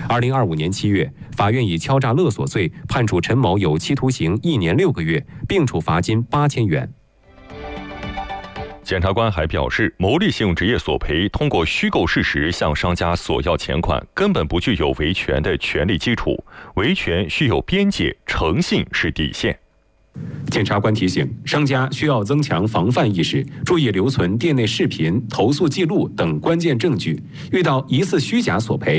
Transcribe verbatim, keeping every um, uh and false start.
二零二五年七月，法院以敲诈勒索罪判处陈某有期徒刑一年六个月，并处罚金八千元。 检察官还表示，牟利性职业索赔通过虚构事实向商家索要钱款，根本不具有维权的权利基础，维权需有边界，诚信是底线。 检察官提醒，商家需要增强防范意识，注意留存店内视频、投诉记录等关键证据，遇到疑似虚假索赔，